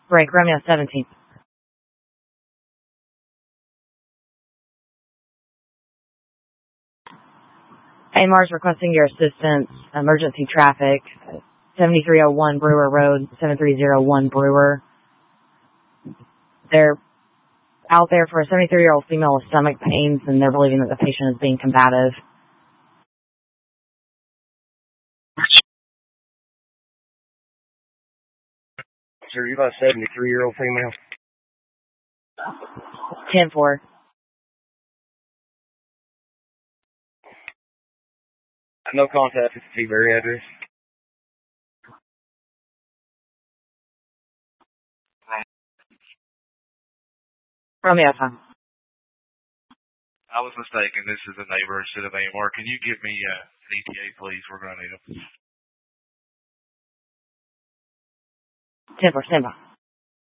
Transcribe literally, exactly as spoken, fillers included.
Break, Romeo seventeen. A Mars requesting your assistance, emergency traffic, seventy-three oh one Brewer Road, seven three oh one Brewer. They're out there for a seventy-three-year-old female with stomach pains, and they're believing that the patient is being combative. Sir, you got a seventy-three-year-old female? ten four. No contact with the T-Berry address. Romeo time. I was mistaken. This is a neighbor instead of A M R. Can you give me uh, an E T A, please? We're going to need them. ten four, stand by.